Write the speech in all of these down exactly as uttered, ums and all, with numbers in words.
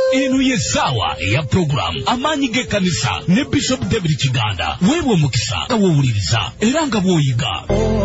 eno yesawa ya program amanyi ge kanisa ne Bishop David Kiganda wewe mukisa awuliriza era nga bwoyiga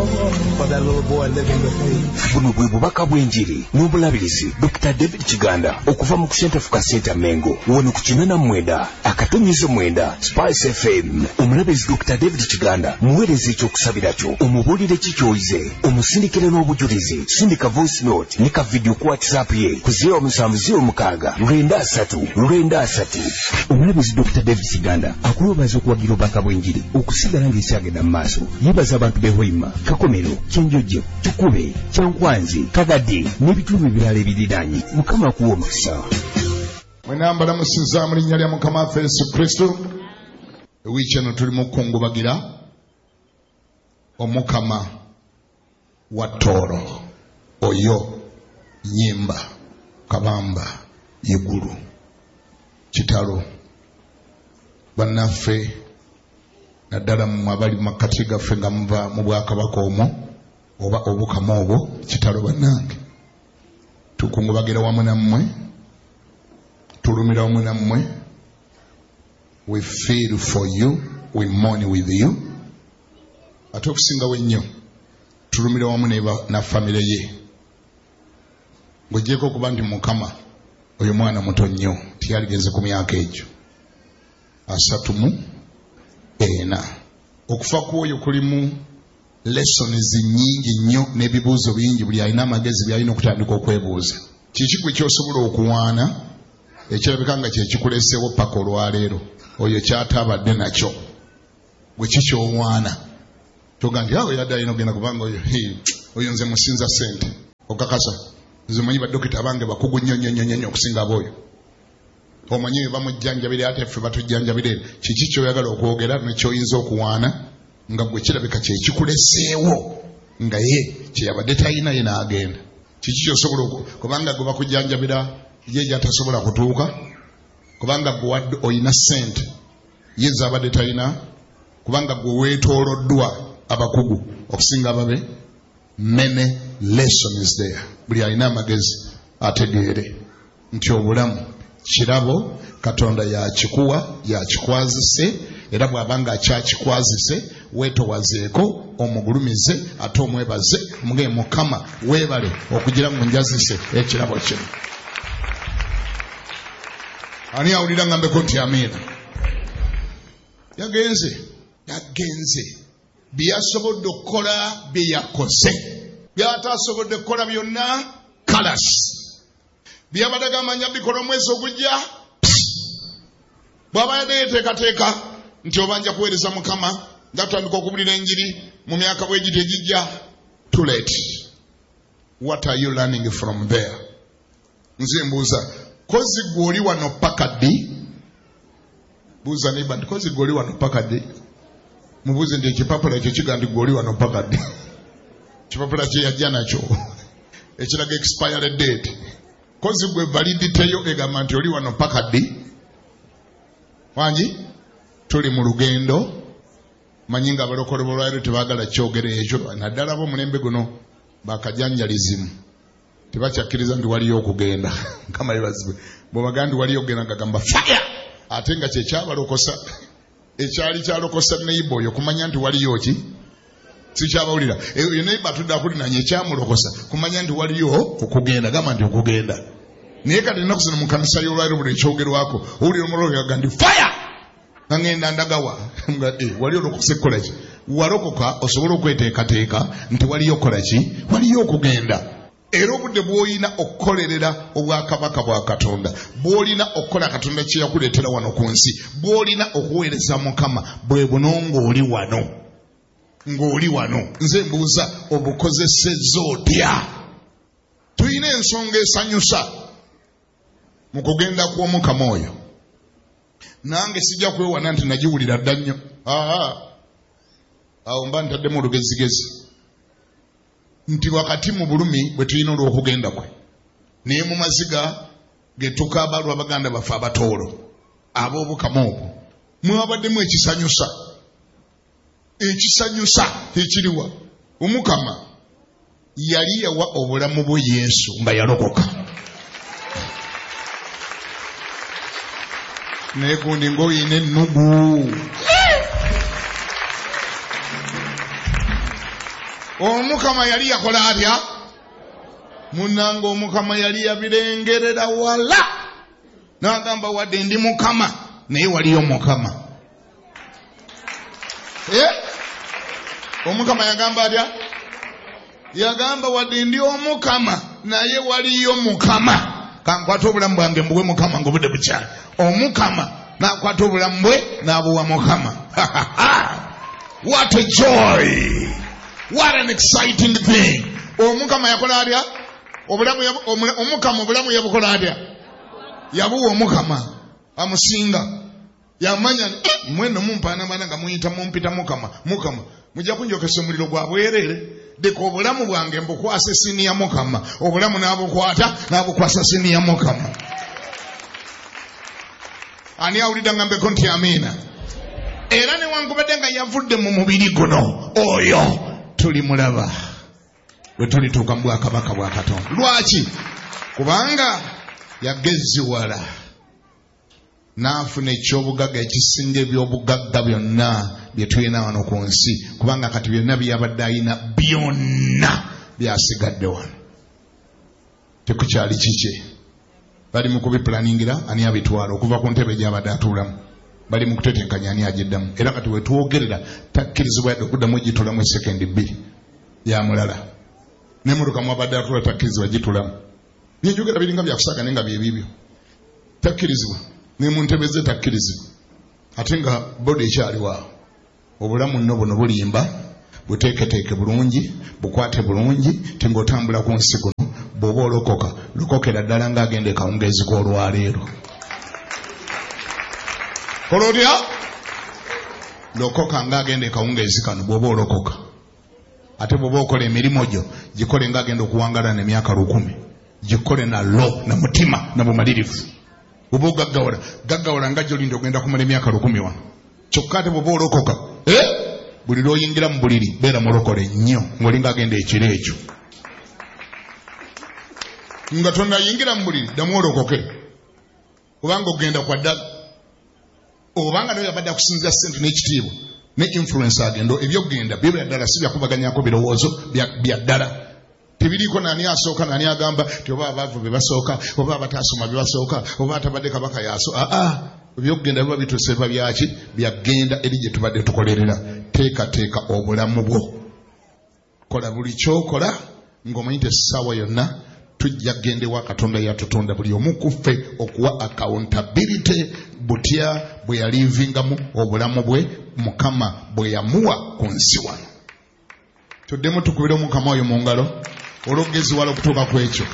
buno bwe bubaka bw'enjiri n'obulabirizi Doctor David Kiganda okuva mu Center for Center Mengo wano ku kinana mwenda akatonyizo mwenda Spice F M. Omulabirizi Doctor David Kiganda muweereza ekyokusabira kyo omubulire kikyoyize omusindikire n'obujulizi sindika voice note ne ka video ku WhatsApp ye ku zero seven zero mukaaga lwenda asatu lwenda asatu. Omulabirizi Doctor David Kiganda akulobaza okuwagira obubaka bw'enjiri okusigala ng'ekyagenda mu maaso. Yebaza abantu b'ehoima Kakomero Kyenjojo Tukube Kyankwanzi Kagadi n'ebitundu ebirala ebiriraanye. Mukama akuwa omukisa. Mwenambala musiza mu linnya lya Mukama waffe Yesu Kristo. Ewiiki eno tuli mu kukungubagira Omukama wa Tooro oyo Nyimba Kabamba Yegulu Kitalo bannaffe naddala mu abali makati gaffe nga muva mu Bwakabaka omwo oba obukama obwo Kitalo bannange tukungubagira wamu nammwe tulumira wamu nammwe. We feel for you, we mourn with you. Ate okusingawo ennyo tulumira wamu na famire ye ng'ogyeko okuba nti Mukama oyo mwana muto nnyo tiyaligeze ku myaka egyo asatu mu ena. Okufa kw'oyo kulimu lessons nnyingi nnyo n'ebibuuzo bingi. Buli alina amagezi by'alina okutandika okwebuuza. Kiki gwe ky'osobola okuwaana ekirabika nga kye kikuleseewo paka olwaleero oyo kyatabadde nakyo gwe kikyowaana toga nti awo yadde alina ogenda kubanga oyo oyo nze musinza ssente okakasa nze manyi badokita abange bakugu nnyo nnyo nnyo nnyo okusinga ab'oyo omanyi bwe bamujjanjabire ate ffe batujjanjabire. Kiki kyoyagala okwogera nekyoyinza okuwaana nga gwe kirabika kye kikuleseewo nga ye kyeyabadde talina ye n'agenda. Kiki kyosobola kubanga gwe bakujjanjabira ye gyatasobola kutuuka kubanga gwe wadde oyina ssente ye zabadde talina kubanga gwe weetooloddwa abakugu okusinga ababe. Many lessons there. Buli alina amagezi ategeere nti obulamu kirabo Katonda yakikuwa yakikwazise era bw'abanga akyakikwazise weetowazeeko omugulumize ate omwebaze muge Mukama weebale okugira mu njazise ekirabo kino. Ani awulira ngambeko nti amiina. Yagenze yagenze byasobodde okukola bye yakoze byatasobodde kukola byonna kalasi byabadaga amanya bikola omwezi ogujja bw'aba yadde yeteekateeka nti obanja kuweereza Mukama nga tutandika okubulira enjiri mu myaka bwegiti egijja. Too late. What are you learning from there? Nze mbuuza kozi gw'oli wano paka ddi? Buuza neighbor nti kozi gw'oli wano paka ddi? Mubuuze nti ekipapula ekyo kiga nti gw'oli wano paka ddi? Kipapula kye yajja nakyo ekiraga expired date. Kozi gwe validity yo egamba nti oli wano paka ddi? Wangi tuli mu lugendo. Manyi nga abalokole b'olwaliro tebaagala kyogera ekyo naddala b'omulembe guno bakajanjalizimu tebakyakkiriza nti waliyo okugenda. Nkama yebazibwe bw'obagaa nti waliyo okugenda ngagamba fire ate nga kyekyabalokosa ekyali kyalokosa neighbor oyo kumanya nti waliyo ki sikyabawulira eyo neighbor atudde akulinanya ekyamulokosa kumanya nti waliyo okugenda gamba nti okugenda. Naye kati ennaku zino mu kanisa y'olwaliro buli ekyogerwako owulira omulolo yaga nti fire ngenda ndagawa nga eh waliyo olokose kukola ki walokoka osobola okweteekateeka nti waliyo kola ki waliyo okugenda. Era obudde bw'olina okukolerera obwakabaka bwa Katonda bw'olina okukola Katonda kye yakuleetera wano ku nsi bw'olina okuweereza Mukama bwe buno ng'oli wano ng'oli wano. Nze mbuuza obukozesezza otya? Tulina ensonga esanyusa mu kugenda kw'Omukama oyo. Nange sijja kwewana nti nagiwulira dda nnyo. Awo mba ntaddemu olugezigezi nti wakati mu bulumi bwe tulina olw'okugenda kwe naye mu maziga ge tukaaba lw'Abaganda baffe abatoolo ab'Obukama obwo mwabaddemu ekisanyusa ekisanyusa ekiriwa Omukama yali yawa obulamu bwe Yesu nga yalokoka. Nekundi ngoyine nugu. Omukama yali yakola atya? Munango omukama yali yabirengerera wala. N'agamba wadde ndi mukama naye waliyo mukama. Eh? Omukama yagamba atya? Yagamba wadde ndi omukama naye waliyo mukama. Kankwata obulamu bwange mbuwe mukama ng'obudde bukyali. Omukama n'akwata obulamu bwe n'abuwa mukama. What a joy! What an exciting thing! Omukama yakola atya? Obulamu omukama obulamu yabukola atya? Yabuwa omukama amusinga. Yamanya mweno mumpaana bana nga muyita mumpita mukama. Mukama mujja kunjokesa omuliro gwa bwerere. Deko obulamu bwange mbukwasa sini ya mukama. Obulamu n'abukwata n'abukwasa sini ya mukama. Ani awulidde ngambeko nti amina. Era newankubadde nga yavudde mu mubiri guno oyo tulimulaba bwe tulituuka mu bwakabaka bwa Katonda. Lwaki? Kubanga yageziwala n'afuna ekyobugagga ekisinga ebyobugagga byonna bye tulina wano ku nsi. Kubanga kati byonna byabadde ayina byonna byasigadde wano. Tekukyali kike. Bali mu kubipulaningira ani abitwala okuva ku ntebe gy'abadde atuulamu. Bali mu kutetenkanya ani agiddamu. Era kati wetwogerera takkirizibwa yadde okuddamu egitulamu esekendi bbiri yamulala. N'emmotoka mwabadde atuula takkirizibwa gitulamu. Byenjogera biringa byakusagane nga bye bibyo. Takkirizibwa. Ne mu ntebe ze takkirizibwa. Ate nga bodi ekyaliwaawo. Obulamu nno buno bulimba, buteeketeeke bulungi, bukwate bulungi, ting'otambula ku nsi kuno, bw'oba olokoka, lokokera ddala ng'agenda e kawungeezi k'olwaleero. Kola otya? Lokoka ng'agenda e kawungeezi kano bw'oba olokoka. Ate bw'oba okola emirimu gyo, gikole ng'agenda okuwangala n'emyaka lukumi. Gikole na lo, na mutima, na bumalirivu. Bw'oba ogaggawala, gaggawala nga gy'olinda ogenda kumala emyaka lukumi wano. Kyokka ate bw'oba olokoka, eh? Buli lw'oyingira mu buliri, beera mulokole nnyo, ng'olinga agenda ekiro ekyo. Nga tonnayingira mu buliri, ddamu olokoke. Kubanga ogenda kwa ddala. Obanga naye yabadde akusinzira ssente n'ekitiibwa ne influence agendo ebyogenda byo bya ddala si byakubaganyako birowoozo bya ddala. Tebiriiko nani asooka nani agamba ti oba abaavu be basooka oba abataasoma bye basooka oba atabadde kabaka yaaso. Aa ebyogenda biba bituuse biba byaki byagenda eri gye tubadde tukolerera. Teekateeka obulamu bwo. Kola buli kyokola ng'omanyi nti essaawa yonna tujja kugenda ewa Katonda yatutonda buli omu ku ffe okuwa accountability butya bwe yalivingamu obulamu bwe Mukama bwe yamuwa ku nsi wano. Tuddemu tukubire Omukama oyo mu ngalo olw'okugeziwala okutuuka ku ekyo.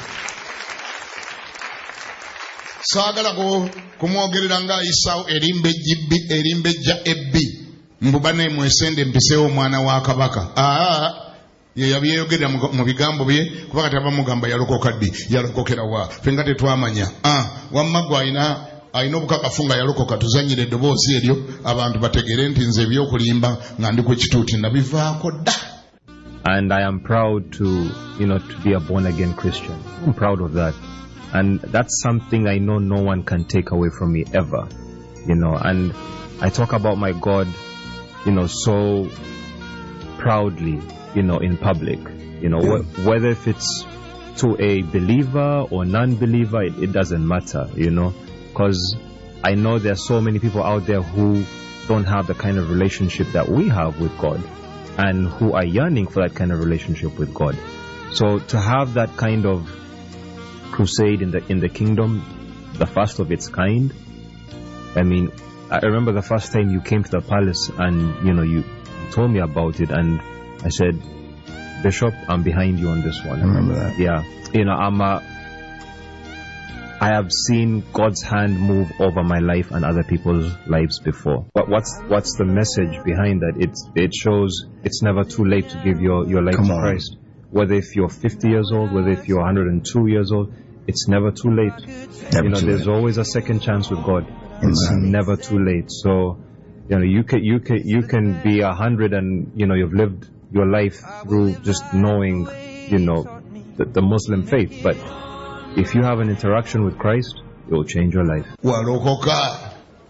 Saagala kumwogerera nga Isaawu erimba ejjibbi erimba ejja ebbi mbuba ne mwesende mpiseewo omwana wa kabaka. Aa ye yabyeyogerera mu bigambo bye kuba kati abamugamba yalokoka ddi yalokokera wa ffe nga tetwamanya. Ah wamma gwe ayina ayina obukakafu nga yalokoka tuzanyire eddoboozi eryo abantu bategere nti nze ebyokulimba nga ndi ku kituuti nabivaako dda. And I am proud to, you know, to be a born-again Christian. I'm proud of that. And that's something I know no one can take away from me ever, you know. And I talk about my God, you know, so proudly, you know, in public, you know, yeah. wh- whether if it's to a believer or non-believer, it, it doesn't matter, you know, because I know there are so many people out there who don't have the kind of relationship that we have with God and who are yearning for that kind of relationship with God. So to have that kind of crusade in the in the kingdom, the first of its kind, I mean, I remember the first time you came to the palace and, you know, you told me about it, and I said, Bishop, I'm behind you on this one. I remember that. Yeah. You know, I'm a, I have seen God's hand move over my life and other people's lives before. But what's what's the message behind that? It's, it shows it's never too late to give your, your life Come to on. Christ. Whether if you're fifty years old, whether if you're one hundred two years old, it's never too late. Never you know, too there's late. always a second chance with God. It's Amen. never too late. So, you know, you can, you can, you can be a hundred and, you know, you've lived your life through just knowing, you know, the, the Muslim faith. But if you have an interaction with Christ, it will change your life. Walokoka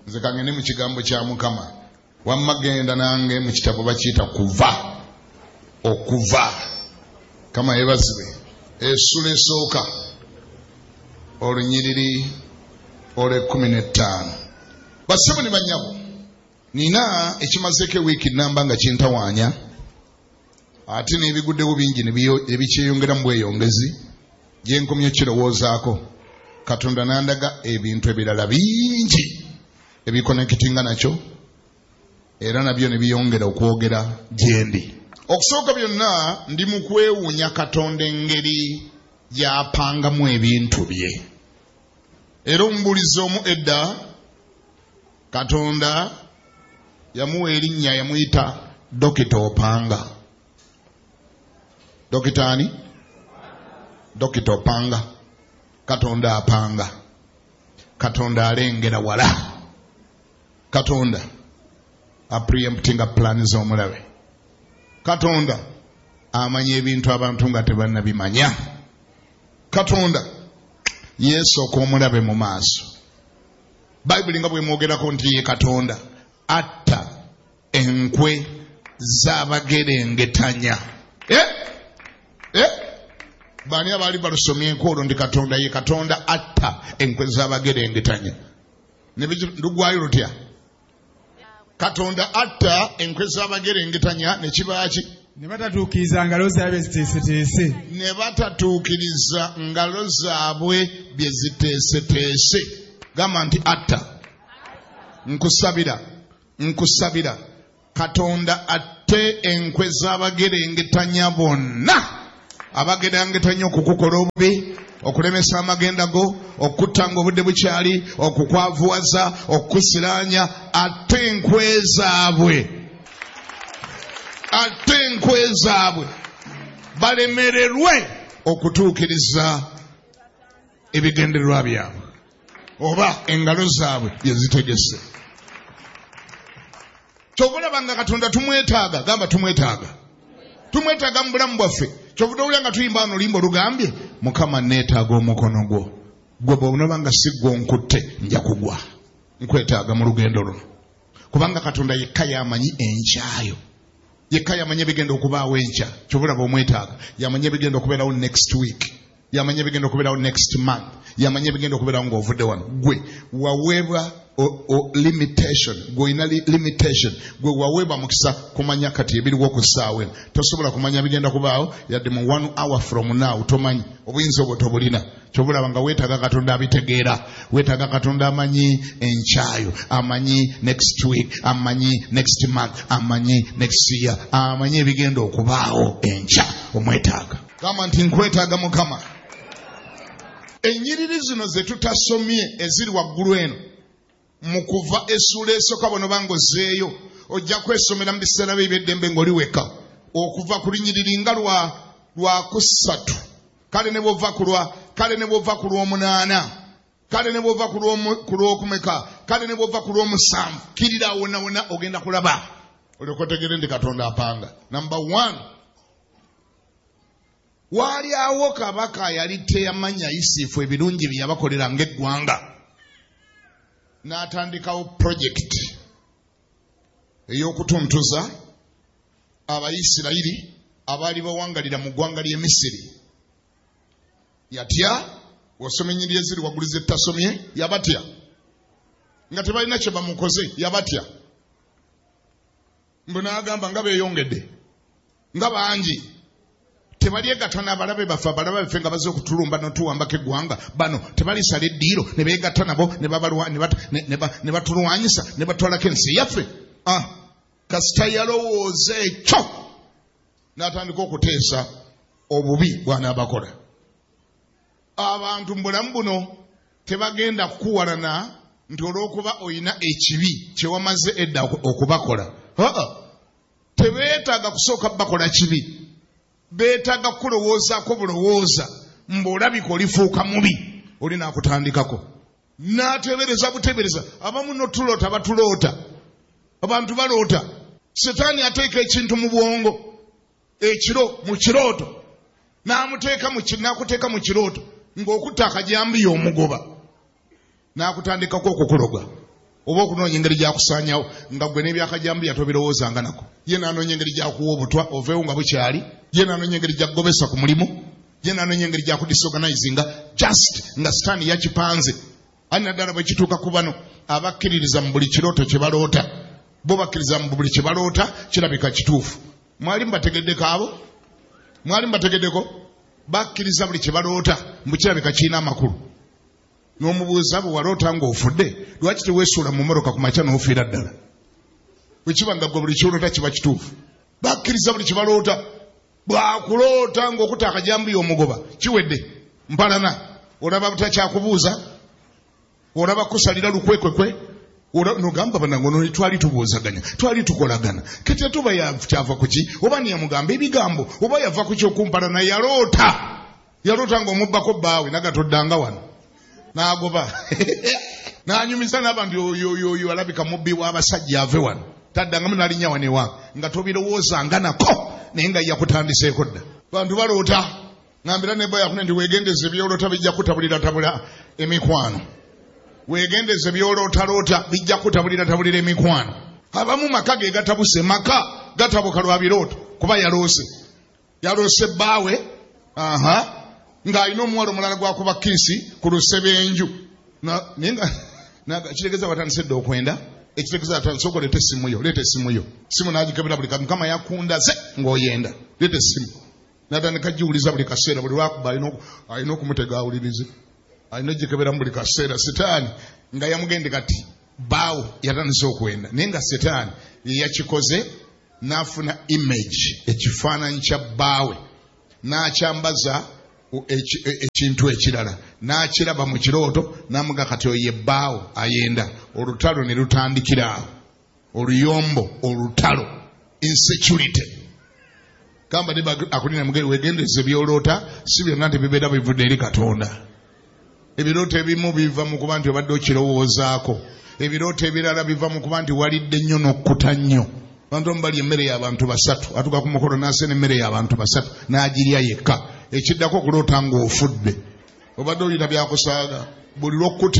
nze kangende mu kigambo kya Mukama wamma genda nange mu kitabo bakiyita kuva okuva kama yebazibe essula esooka olunyiriri olw'ekkumi n'ettaano bassebo ne bannyabo nina ekimazeeko ewiiki namba nga kintawaanya ate n'ebiguddewo bingi ebikyeyongeramu bweyongezi gye nkomye kirowoozaako Katonda nandaga ebintu ebirala bingi ebikonekitinga nakyo era nabyo ne biyongera okwogera gye ndi. Okusooka byonna ndi mu kwewuunya Katonda engeri gy'apangamu ebintu bye. Era omubuulizi omu edda Katonda yamuwa erinnya yamuyita Dokita Opanga. Dokita ani? Dokita Opanga. Katonda apanga. Katonda alengera wala. Katonda apreemptinga plan z'omulabe. Katonda amanya ebintu abantu nga tebannabimanya. Katonda yeesooka omulabe mu maaso. Bayibuli nga bwe mwogerako nti ye Katonda atta enkwe z'abagerengetanya. Eh? Eh? Bani abali balusomyeko olwo ndi Katonda ye Katonda atta enkwe z'abagerengetanya. Ne ndugwayo lutya? Katonda atta enkwe z'abagerengetanya ne kibaaki? Ne batatuukiriza ngalo zaabwe ziteeseteese. Ne batatuukiriza ngalo zaabwe bye ziteeseteese. Gamba nti atta. Nkusabira. Nkusabira. Katonda atte enkwe z'abagerengetanya bonna. Abagerengetanya okukukola obubi, okulemesa amagenda go, okutanga obudde bukyali, okukwavuwaza, okukusiraanya, ate enkwe zaabwe. Ate enkwe zaabwe balemererwe okutuukiriza ebigendererwa byabwe oba engalo zaabwe bye zitegese. Kyobulaba nga Katonda tumwetaaga, gamba tumwetaaga. Tumwetaaga mu bulamu bwaffe. Kyovuga owulira nga tuyimba wano oluyimba olugambye Mukama neetaaga omukono gwo. Gwe bw'onaba nga si gwe onkutte nja kugwa. Nkwetaaga mu lugendo luno. Kubanga Katonda yekka y'amanyi enkyayo. Yekka y'amanyi ebigenda okubaawo enkya. Kyobulaba omwetaaga. Y'amanyi ebigenda okubeerawo next week. Y'amanyi ebigenda okubeerawo next month. Y'amanyi ebigenda okubeerawo ng'ovudde wano. Gwe waweebwa o, o limitation. Gwe ina li, limitation. Gwe waweebwa mukisa kumanya kati ebiriwo ku ssaawa eno. Tosobola kumanya bigenda kubaawo yadde mu one hour from now tomanyi. Obuyinza obwo tobulina. Kyobulaba nga weetaaga Katonda abitegeera. Weetaaga Katonda amanyi enkyayo. Amanyi next week. Amanyi next month. Amanyi next year. Amanyi ebigenda okubaawo enkya. Omwetaaga. Gamba nti nkwetaaga Mukama. Ennyiriri zino ze tutasomye eziri waggulu eno mu kuva essula esooka bano bangozeeyo ojja kwesomera mu biseera bye eby'eddembe ng'oli weka okuva ku lunyiriri nga lwa lwakusatu kale ne bw'ova ku lwa kale ne bw'ova ku lw'omunaana kale ne bw'ova ku lw'okumeka kale ne bw'ova ku lw'omusanvu kirira wonna wonna ogenda kulaba olyoka otegere ndi Katonda apanga. Number one, waali awo kabaka yali teyamanya Yusufu ebirungi bye yabakolera ng'eggwanga. N'atandikawo project ey'okutuntuza Abayisirayiri abaali bawangalira mu ggwanga ly'e Misiri. Yatya, osoma ennyiriri eziri waggulu ze tutasomye, yabatya. Nga tebalina kye bamukoze, yabatya. Mbu n'agamba nga beeyongedde, nga bangi. Tebalyegattana abalabe baffe abalabe baffe nga bazze okutulumba n'otuwambako eggwanga bano tebalisala eddiiro ne beegatta nabo ne batulwanyisa ne batwalako ensi yaffe. Ah, kasita yalowooza ekyo n'atandika okuteesa obubi bw'anaabakola. Abantu mu bulamu buno tebagenda kukuwalana nti olw'okuba oyina ekibi kye wamaze edda okubakola. Tebeetaaga kusooka bakola kibi. Beetaaga kulowoozaako bulowooza mb'olabika olifuuka mubi oli naakutandikako n'atebereza butebereza. Abamu n'otuloota batuloota, abantu baloota. Setaani ateeka ekintu mu bwongo ekiro mu kirooto n'amuteeka mu n'akuteeka mu kirooto ng'okutta akajambiya omugoba n'akutandikako okukuloga. oba okunoonya engeri gyakusaanyawo nga gwe n'ebyakajambi yatobirowoozanga nako ye n'anoonya engeri gyakuwa obutwa oveewo nga bukyali ye n'anoonya engeri gyakugobesa ku mulimu ye n'anoonya engeri gyakudisorganizinga just nga sitaani yakipanze ani naddala bwe kituuka ku bano abakkiririza mu buli kirooto kye baloota bo bakkiriza mu buli kye baloota kirabika kituufu mwali mbategeddeko abo mwali mbategeddeko bakkiriza buli kye baloota mbu kirabika kirina amakulu n'omubuuza bwe waloota ng'ofudde lwaki teweesuula mu mmotoka ku makya n'ofiira ddala bwe kiba nga gwe buli kyoloota kiba kituufu bakkiriza buli kye baloota bwakuloota ng'okuta akajambi omugoba kiwedde mpalana olaba butakyakubuuza olaba kusalira lukwekwekwe nogamba banango twali tubuuzaganya twali tukolagana kete tuba yakyava kuki oba niyamugamba ebigambo oba yava ku kyokumpalana yaloota yaloota ng'omubbako bbaawe nagatoddanga wano n'agoba n'anyumiza n'abantu oyo alabika mubbi w'abasajja ave wano taddangamu n'alinnya wano ewange nga tobirowoozanga nako naye nga yakutandiseeko dda bantu baloota ngambira nebba yakune nti weegendeze ebyoloota bijja kutabulira tabula emikwano weegendeze byolootalota bijja kutabulira tabulira emikwano abamu maka ge gatabuse maka gatabuka lwa birooto kuba yaloose yaloose bbaawe aha ng'alina omuwala omulala gwakuba kiisi ku lusebenju naye nga kitegeeza batandise dda okwenda ekitegeeza batandise oko leeta essimu yo leeta essimu yo simu n'agikebera buli kati mukama yakundaze ng'oyenda leeta essimu n'atandika giwuliza buli kaseera buli lwakuba alina okumutega awulirize alina ogikebera mu buli kaseera setaani nga yamugende kati baawo yatandise okwenda naye nga setaani yeyakikoze n'afuna image ekifaananyi kya bbaawe n'akyambaza ekintu ekirala n'akiraba mu kirooto n'amuga kati oyo ye bbaawo ayenda olutalo ne lutandikira awo oluyombo olutalo insecurity gamba ne akulina mugeri wegendeze byoloota si byonna nti bibeera bivudde eri Katonda ebirooto ebimu biva mu kuba nti obadde okirowoozaako ebirooto ebirala biva mu kuba nti walidde nnyo n'okkuta nnyo abantu omu bali emmere y'abantu basatu atuuka ku mukolo n'aseena emmere y'abantu basatu n'agirya yekka ekiddako okuloota ng'ofudde obadde olina byakusaaga buli lw'okkuta